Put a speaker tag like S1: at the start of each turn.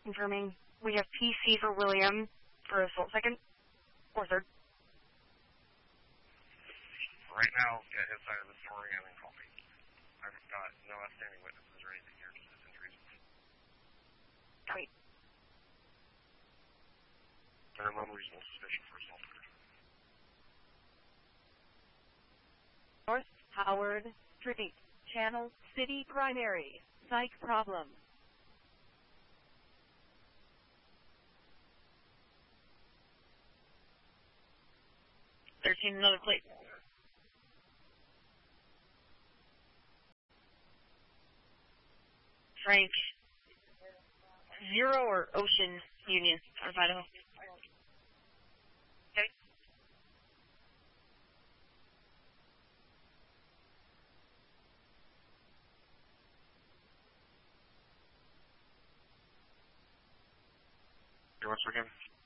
S1: confirming. We have PC for William for assault second or third.
S2: Right now, get his side of the story and then call me. I've got no outstanding witnesses or anything here, just this injuries.
S1: Great.
S2: Minimum reasonable suspicion for assault.
S3: North Howard Street, Channel City Primary, psych problem.
S4: 13, another plate. Frank, 0 or Ocean Union out of Idaho.
S1: Okay.
S2: Once again.